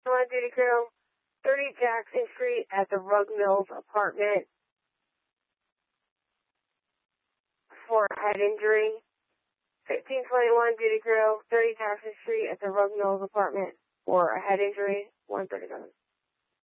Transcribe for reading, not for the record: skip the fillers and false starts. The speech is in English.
On duty crew, 30 Jackson Street at the Rug Mills apartment for a head injury. 1521 duty crew, 30 Jackson Street at the Rug Mills apartment for a head injury. 137.